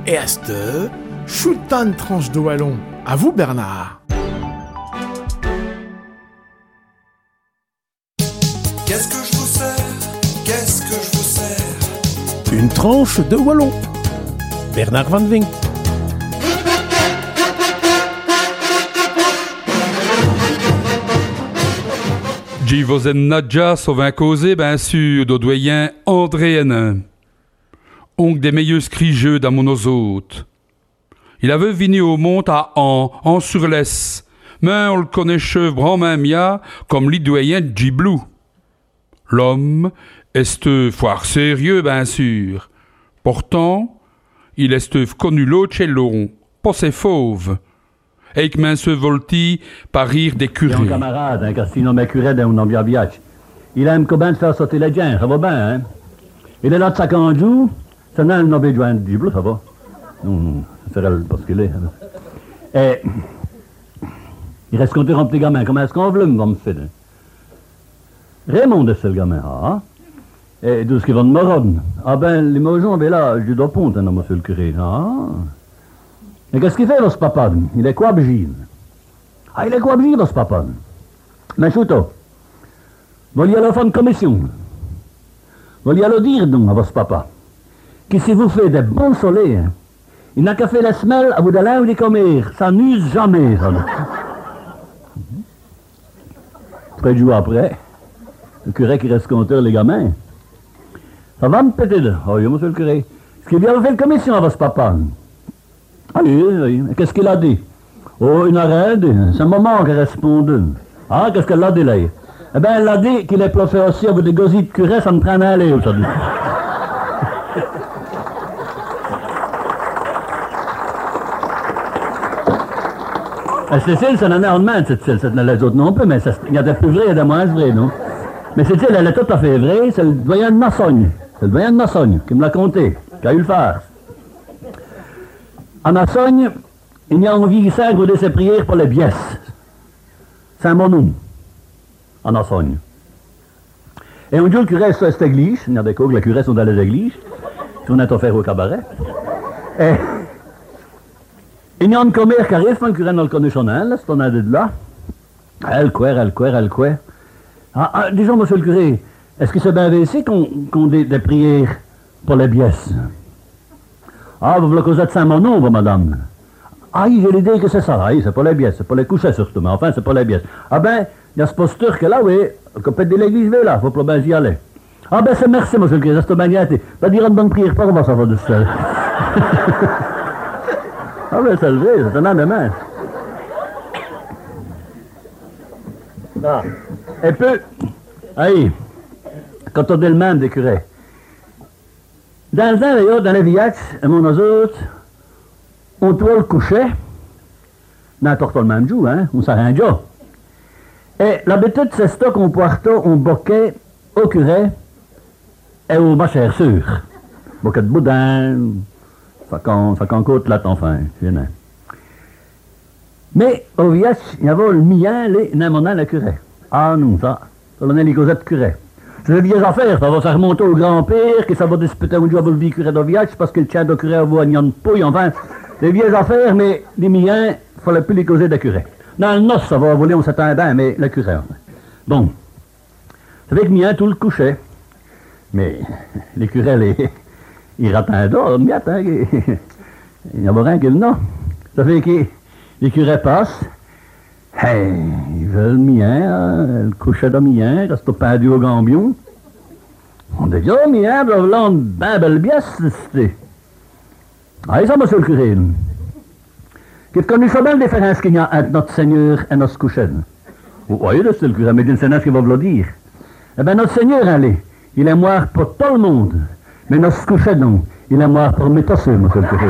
Et à cette choutan de tranche de wallon. À vous, Bernard. Qu'est-ce que je vous sers? Qu'est-ce que je vous sers? Une tranche de wallon. Bernard Van Vink. Jivozen Nadja sauvin causé, bien sûr, d'Odoyen André Hénin. Oncle des meilleurs scrigeux dans mon osote. Il avait venu au monde à en sur l'Est, mais on le connaît chevre en même mia comme l'idoyen Djiblou. L'homme est foire sérieux, bien sûr. Pourtant, il est connu l'autre chez l'on, pas ses fauves. Et que se volti par rire des curés. C'est un camarade, car sinon mes curés d'un ambiabiac. Il aime que ben de faire sauter les gens, ça va bien, hein? Il est là de 50 jours, ça n'a pas besoin de bleu, ça va. Non, c'est réel parce qu'il est. Et il reste compté un petit gamin, comment est-ce qu'on veut me faire? Raymond, c'est le gamin, ah? Et tout ce qui va de Moronne. Ah ben, les mots ben là, je dois ponte, hein, monsieur le curé, ah? Mais qu'est-ce qu'il fait, ce papa? Il est quoi, Bgine? Ah, il est quoi, Bgine, ce papa? Mais chouto, vous y aller faire une commission. Vous y aller dire, donc, à votre papa, que si vous faites des bons soleils, il n'a qu'à faire la semelle à vous d'aller ou des commerces. Ça n'use jamais, ça. Près de jour après, le curé qui reste compteur, les gamins. Ça va me péter là. Oh, oui, monsieur le curé. Est-ce qu'il vient faire une commission à votre papa? Ah oui. Qu'est-ce qu'il a dit? Oh, une arrête. C'est un moment qu'elle répond. Ah, qu'est-ce qu'elle a dit là? Eh bien, elle a dit qu'il est placé aussi avec des gosiers de curé, ça me prend un aller, ça dit. Cécile, c'est un ornement, Cécile. Les autres non plus, mais il y a des plus vrais et des moins vrais, non? Mais Cécile, elle est tout à fait vraie. C'est le doyen de Massogne. C'est le doyen de Massogne qui me l'a conté, qui a eu le faire. À Massogne, il y a envie de goûter ses prières pour les biès. C'est un bon nom, à Massogne. Et un jour, le curé est sur cette église. Il y a des cas que les curés sont dans les églises. On est offert au cabaret. Et il y a une commère qui arrive, le curé ne le connaît son elle, c'est un de là. Elle couert. Disons, monsieur le curé, est-ce que c'est bien ici qu'on dit des prières pour les biès? Ah, vous voulez causer de Saint-Monon, vous, madame? Ah, j'ai l'idée que c'est ça. Ah, c'est pour les biès, c'est pour les coucher surtout, mais enfin, c'est pour les biès. Ah ben, il y a ce posture que là, oui, le copette de l'église, là, faut bien y aller. Ah ben, c'est merci, monsieur le curé, c'est bien gâté. Pas dire une bonne prière, pas comment ça va de ça. Ah ben, c'est le vrai, c'est un an de main. Ah. Et puis, aïe, quand on dit le même des curés, dans le temps, dans les villages, et mon autres, on doit le coucher, n'importe le même jour, hein, on s'arrange déjà. Et l'habitude, c'est ça qu'on porte, on boquet au curé et au machère sûr. Boquet de boudin, facon côte là, enfin, viens. Mais au village, il y avait le mien, le curé. Ah non, ça on a les causettes curé. C'est des vieilles affaires, ça va se remonter au grand-père, que ça va disputer un jour avec le curé de village, parce qu'il tient de curé à vous à de pouille, enfin, des vieilles affaires, mais les miens, il ne fallait plus les causer de curé. Dans le noce, ça va voler, on s'attend bien, mais le curé, enfin. Bon. C'est avec mien, tout le coucher. Mais les curés, ils ratent un dos, miette, hein, il n'y a pas rien que le nom. Ça fait que les curés passent, hey, ils veulent le mien, le coucher de mien, reste pas du au gambion. On dit, oh, mien, là, on ben belle biesse, c'était. Ah, ça, monsieur le curé. Qui connaît ça bien la différence qu'il y a entre notre Seigneur et notre coucher. Vous voyez, c'est le curé, mais d'une sénat qui va vous le dire. Eh bien, notre Seigneur, allez, il est mort pour tout le monde. Mais notre coucher, non. Il est mort pour mes tasseux, monsieur le curé.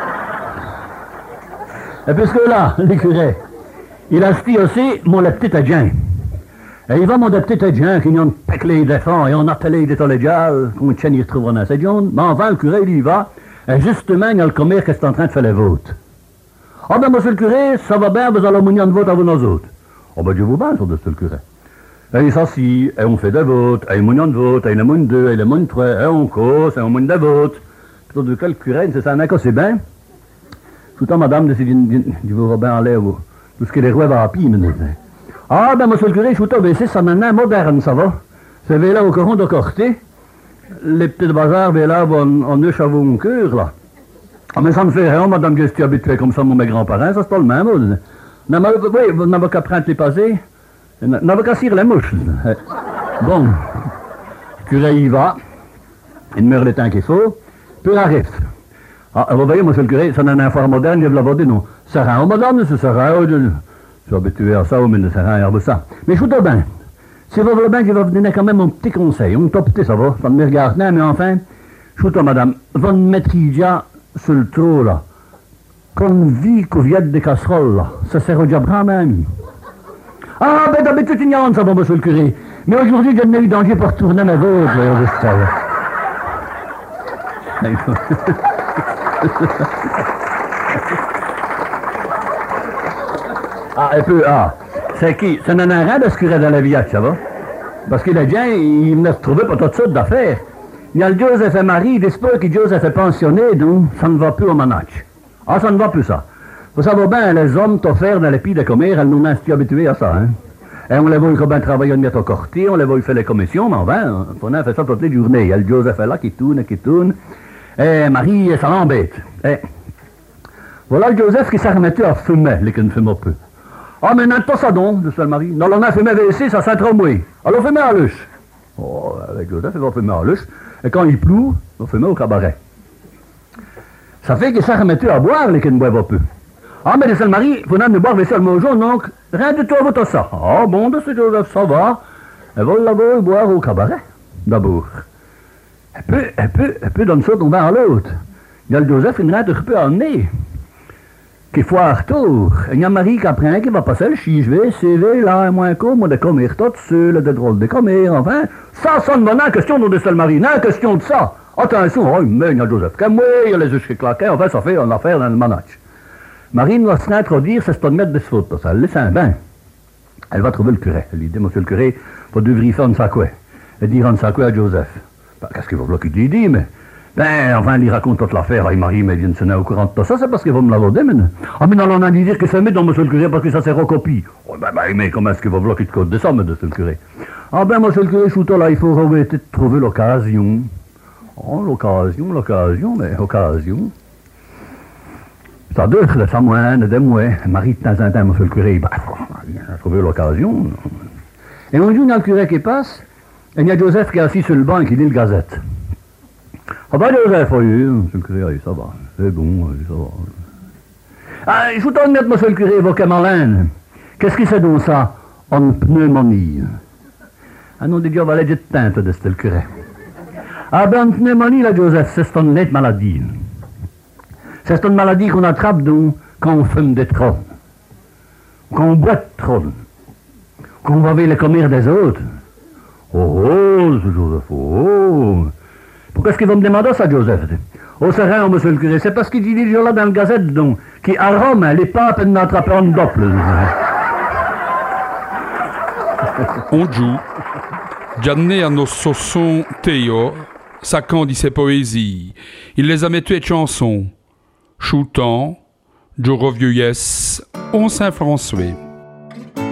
Et puisque là, le curé, il a dit aussi, mon le petit adjoint. Et il va, mon le petit adjoint, qui ont péclé des fonds et on a appelé des collégiales, qu'on tienne, il se trouve dans cette zone. Mais enfin, le curé, il y va. Et justement, il y a le commerce qui est en train de faire les votes. Ah ben, monsieur le curé, ça va bien, vous allez mounion de vote à vous, nous autres. Ah ben, Dieu vous banne, sur le curé. Et il s'assit, et on fait des votes, et il mounion de vote, et il moune deux, et il moune trois, et on cause, et on moune des votes. Plutôt de quel curé, c'est ça, un c'est bien. Tout le temps, madame, du Robin en l'air, tout ce qui est les roues à pied, me dit. Ah, ben, monsieur le curé, je suis tombé, c'est ça, maintenant, moderne, ça va. C'est là au coron de Corté. Les petits bazars, là, en deux chevaux en cœur, là. Ah, mais ça me fait rien, madame, que je suis habitué comme ça, mes grands-parents, ça c'est pas le même. Oui, vous n'avez qu'à prendre les passés, vous n'avez qu'à cirer les mouches. Bon, le curé y va, il meurt le temps qu'il faut, puis il arrive. Ah, vous voyez, monsieur le curé, ça n'a un foire moderne, il veut non. Ça rend au moderne, ça rend, je suis habitué à ça, mais ça rend à ça. Mais je vous dis bien, si vous voulez bien, je vais vous donner quand même un petit conseil, un top petit, ça va, ça ne me regarde pas, mais enfin, je vous dis, madame, vous mettriez déjà sur le trou, là, comme vie couviette de casserole, là, ça sert au diable même. Ah, ben d'habitude, il y a ça va, monsieur le curé. Mais aujourd'hui, je n'ai eu danger pour retourner ma vôtre, là, Ah, un peu, c'est qui? C'est un rien de ce curé dans la village, ça va? Parce qu'il est bien, il venait se trouver pour toutes sortes d'affaires. Il y a le Joseph et Marie, il espère que Joseph est pensionné, donc ça ne va plus au manach. Ah, ça ne va plus, ça. Vous savez bien, les hommes t'offrent dans les pays de commerce, elles nous ont habitués à ça, hein. Et on les voit bien travailler une au quartier, on les voit faire les commissions, mais enfin, on a fait ça toute les journées. Il y a le Joseph est là qui tourne. Et Marie, ça l'embête. Et voilà le Joseph qui s'est remettu à fumer, les qui ne fument peu. Ah, mais n'importe pas ça donc, de seule Marie. Non, on a fumé WC, ça s'est trop mouillé. Alors, fumer à l'âge. Oh, avec Joseph, il va fumer à l'âge. Et quand il pleut, il va fumer au cabaret. Ça fait qu'il s'est remettu à boire, les qui ne boivent peu. Ah, mais de seule Marie, vous n'avez de boire vaisselle mojo, donc rien de tout à votre ça. Ah, bon, de ce Joseph, ça va. Elle va d'abord boire au cabaret, d'abord. Elle peut dans le saut tomber à l'autre. Il y a le Joseph, il n'a pas pu emmener. Qui faut à retour. Il y a Marie qui apprend, qui va passer le chiche, CV, là, moins qu'au, moi, de commerce, tout seul, de drôle de commerce, enfin. Ça sonne bonne question, non, de seule Marie, non, question de ça. Attention, oh, mais il y a Joseph, comme moi, il y a les yeux qui claquent, enfin, ça fait une affaire dans le manach. Marie va se introduire, c'est pas de mettre de faute, ça, elle laisse un bain. Elle va trouver le curé. Elle lui dit, monsieur le curé, vous devriez faire un sacoué. Elle dit, un sacoué à Joseph. Ben, qu'est-ce qu'il va vouloir qu'il dit, mais... Ben, enfin, il raconte toute l'affaire. Ah, Marie, mais il ne au courant de tout ça, c'est parce qu'il va me l'avoir dit, mais... Ah, mais non, on a dit dire que ça met dans monsieur le curé parce que ça sert aux copies. Oh, ben, mais comment est-ce qu'il va vouloir qu'il te code de ça, monsieur le curé? Ah, ben, monsieur le curé, chouta, là, il faut trouver l'occasion. Oh, l'occasion, mais occasion... Ça doit être de ça, moins, de moi. Marie, de temps en temps, monsieur le curé, ben, il a trouvé l'occasion. Et un jour, il y a le curé qui passe, et il y a Joseph qui est assis sur le banc et qui lit le Gazette. Ah ben, Joseph, oui, monsieur le curé, oui, ça va, c'est bon, oui, ça va. Ah, je vous donne net, monsieur le curé, vos camarades. Qu'est-ce que c'est donc ça? En pneumonie. Ah non, des dieux, on va aller de teinte de ce le curé. Ah ben, en pneumonie, là, Joseph, c'est une nette maladie. C'est une maladie qu'on attrape donc quand on fume des trop, quand on boit trop, quand on va vers les commerces des autres. Oh, ce Joseph, oh. Pourquoi est-ce qu'il va me demander ça, Joseph? Oh, c'est rien, monsieur le curé, c'est parce qu'il dit déjà là dans le Gazette, donc, qui à Rome, les papes n'attrapent un dople. On joue. Gianni hanno sosson Teo, sa candice poésie. Il les a mettues de chansons. Choutan, Joe Vieillesse, on Saint-François.